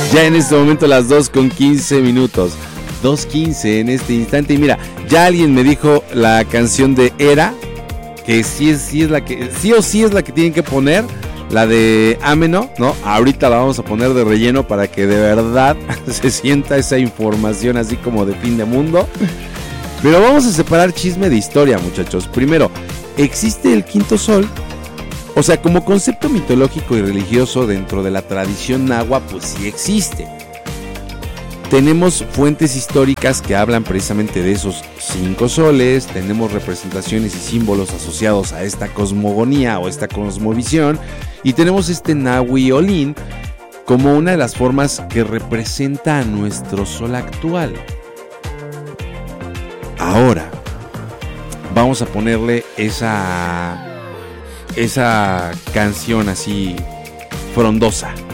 Ya en este momento las 2:15. 2:15 en este instante. Y mira, ya alguien me dijo la canción de Era, que sí es la que, sí o sí es la que tienen que poner. La de Ameno, ¿no? Ahorita la vamos a poner de relleno para que de verdad se sienta esa información así como de fin de mundo. Pero vamos a separar chisme de historia, muchachos. Primero, ¿existe el quinto sol? O sea, como concepto mitológico y religioso dentro de la tradición nahua, pues sí existe. Tenemos fuentes históricas que hablan precisamente de esos 5 soles, tenemos representaciones y símbolos asociados a esta cosmogonía o esta cosmovisión, y tenemos este Nahui Olin como una de las formas que representa a nuestro sol actual. Ahora, vamos a ponerle esa canción así frondosa.